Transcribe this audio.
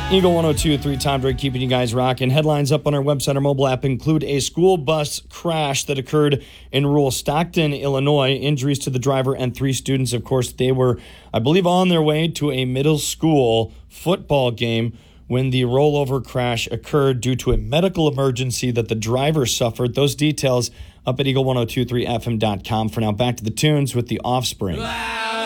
Eagle 102.3, Tom Drake keeping you guys rocking. Headlines up on our website or mobile app include a school bus crash that occurred in rural Stockton, Illinois. Injuries to the driver and 3 students. Of course, they were, I believe, on their way to a middle school football game when the rollover crash occurred due to a medical emergency that the driver suffered. Those details up at eagle1023fm.com. For now, back to the tunes with The Offspring. Wow.